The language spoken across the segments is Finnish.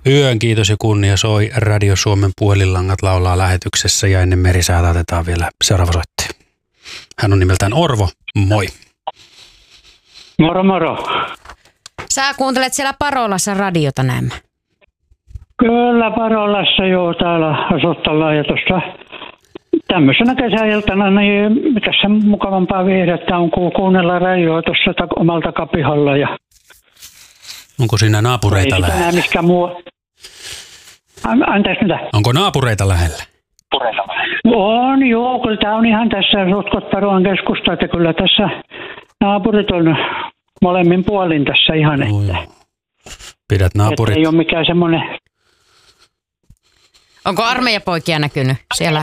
Yön kiitos ja kunnia soi Radio Suomen puhelinlangat laulaa lähetyksessä ja ennen merisäätä otetaan vielä seuraava soittaja. Hän on nimeltään Orvo. Moi. Moro moro. Sä kuuntelet siellä Parolassa radiota näemmä. Kyllä Parolassa joo, täällä asustellaan ja tuossa tämmöisenä kesäiltana, niin mikä se mukavampaa viihdettä on kuunnella radioa tuossa omalta kapihalla. Ja onko siinä naapureita lähellä? Ei sitä muu. Anteeksi mitä? Onko naapureita lähellä? On joo, kyllä tämä on ihan tässä Sotkot Parolan keskusta, että kyllä tässä naapurit on molemmin puolin tässä ihan. Että pidät naapurit. Ei ole mikään semmoinen. Onko armeijapoikia näkynyt siellä?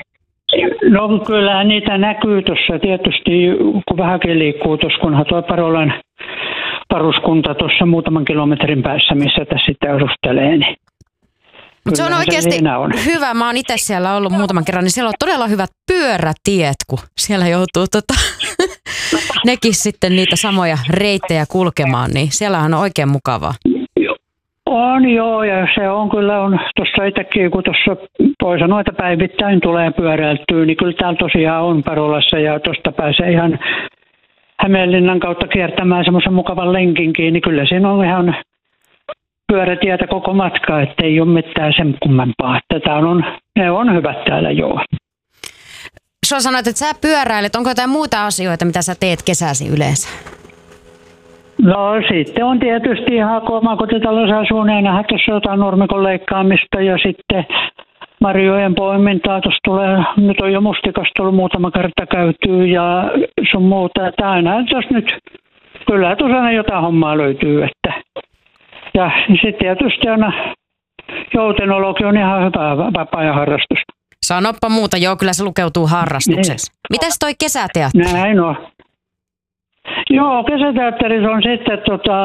No kyllä niitä näkyy tuossa tietysti, kun vähänkin liikkuu tuossa, kunhan tuo Parolan varuskunta tuossa muutaman kilometrin päässä, missä tässä sitten asustelee. Niin mutta se on oikeasti hyvä. Mä oon itse siellä ollut muutaman kerran, niin siellä on todella hyvät pyörätiet, kun siellä joutuu nekin sitten niitä samoja reittejä kulkemaan, niin siellä on oikein mukavaa. On joo, ja se on kyllä on tuossa itsekin, kun tuossa voi sanoa, että päivittäin tulee pyöräiltyä, niin kyllä täällä tosiaan on Parolassa ja tuosta pääsee ihan Hämeenlinnan kautta kiertämään semmoisen mukavan lenkinkin, niin kyllä siinä on ihan pyörätietä koko matka, ettei ole mitään sen kummempaa. Että ne on hyvät täällä joo. Sä sanoit, että sä pyöräilet. Onko jotain muuta asioita, mitä sä teet kesäsi yleensä? No sitten on tietysti ihan kun omakotitalossa asuu, niin aina tuossa jotain nurmikon leikkaamista ja sitten marjojen poimintaa. Tuossa tulee, nyt on jo mustikas tullut muutama kerta käytyy ja sun muuta. Että aina tuossa nyt, kyllä tuossa aina jotain hommaa löytyy. Ja sitten tietysti aina joutenologi on ihan hyvä vapaa-ajan harrastus. Sanoppa muuta, joo, kyllä se lukeutuu harrastuksessa. Mitäs toi kesäteatteri? Näin on. Joo, kesäteatterissa on sitten,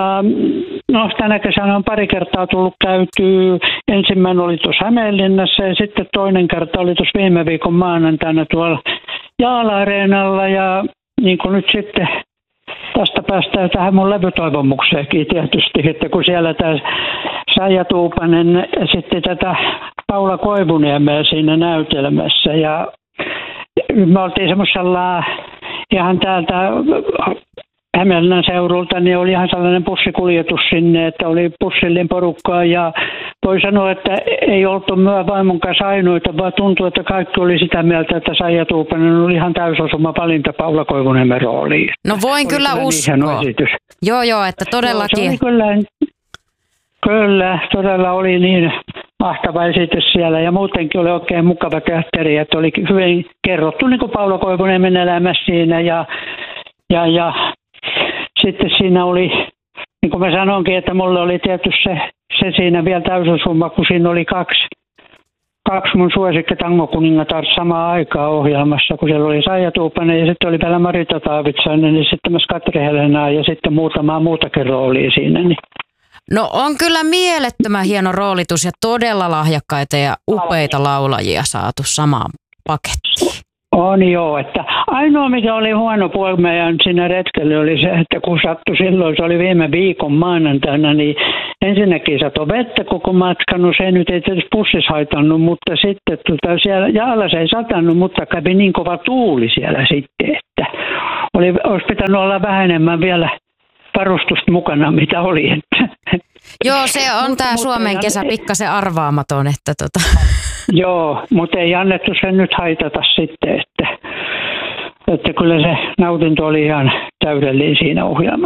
no tänä kesänä on pari kertaa tullut käytyä. Ensimmäinen oli tuossa Hämeenlinnassa ja sitten toinen kerta oli tuossa viime viikon maanantaina tuolla Jaala-areenalla. Ja niin kuin nyt sitten tästä päästään tähän mun levytoivomukseenkin tietysti, että kun siellä tämä Saija Tuupanen esitti tätä Paula Koivuniemeä siinä näytelmässä ja me oltiin semmoisella ihan täältä Hämeenlinnan seudulta, niin oli ihan sellainen bussikuljetus sinne, että oli bussillin porukkaa ja voi sanoa, että ei oltu myö vaimon kanssa ainoita, vaan tuntui, että kaikki oli sitä mieltä, että Saija Tuupanen oli ihan täysosuma valinta Paula Koivuniemen rooliin. No voin kyllä uskoa. Joo, että todellakin. Joo, kyllä, todella oli niin mahtava esitys siellä ja muutenkin oli oikein mukava teatteri, että oli hyvin kerrottu niin kuin Paula Koivuniemen elämässä siinä ja sitten siinä oli, niin kuin mä sanonkin, että mulle oli tietysti se siinä vielä täysosuma, kun siinä oli kaksi mun suosikki tangokuningatar samaan aikaan ohjelmassa, kun siellä oli Saija Tuupanen ja sitten oli vielä Marita Taavitsainen ja sitten myös Katri Helenaa ja sitten muutamaa muutakin roolia siinä. Niin. No on kyllä mielettömän hieno roolitus ja todella lahjakkaita ja upeita laulajia saatu samaan pakettiin. On joo, että ainoa mikä oli huono puoli meidän siinä retkellä oli se, että kun sattui silloin, se oli viime viikon maanantaina, niin ensinnäkin satoi vettä koko matkan, no se nyt ei tietysti bussissa haitannut, mutta sitten siellä Jaalassa ei satanut, mutta kävi niin kova tuuli siellä sitten, että olisi pitänyt olla vähän enemmän vielä varustusta mukana, mitä oli. Että. Joo, se on tämä Suomen kesä pikkasen arvaamaton, että Joo, mutta ei annettu sen nyt haitata sitten, että kyllä se nautinto oli ihan täydellinen siinä ohjelmassa.